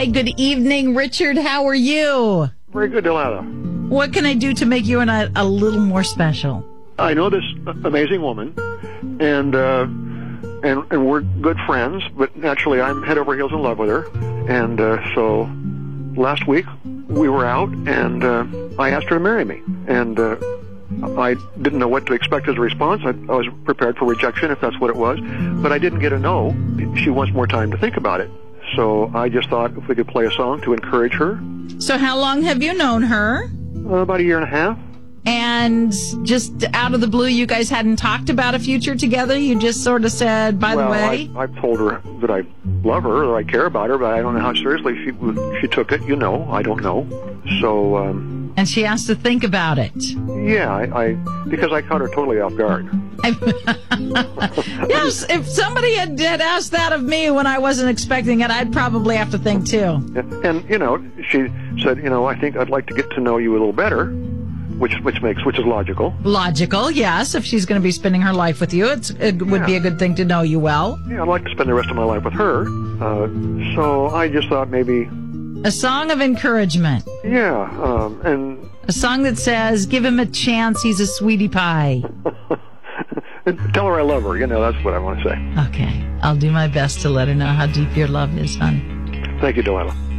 Hi, good evening, Richard. How are you? Very good, Delilah. What can I do to make you and I a little more special? I know this amazing woman, and we're good friends, but naturally I'm head over heels in love with her. And so last week we were out, and I asked her to marry me. And I didn't know what to expect as a response. I was prepared for rejection, if that's what it was. But I didn't get a no. She wants more time to think about it. So I just thought if we could play a song to encourage her. So how long have you known her? About a year and a half. And just out of the blue, you guys hadn't talked about a future together? You just sort of said, by the way? I've told her that I love her, that I care about her, but I don't know how seriously she took it. You know, I don't know. So... and she has to think about it. Yeah, because I caught her totally off guard. Yes, if somebody had asked that of me when I wasn't expecting it, I'd probably have to think too. And she said, I think I'd like to get to know you a little better, which is logical. Logical, yes. If she's going to be spending her life with you, it would be a good thing to know you well. Yeah, I'd like to spend the rest of my life with her. So I just thought maybe a song of encouragement. Yeah, and a song that says, "Give him a chance. He's a sweetie pie." Tell her I love her. That's what I want to say. Okay. I'll do my best to let her know how deep your love is, hon. Thank you, Delilah.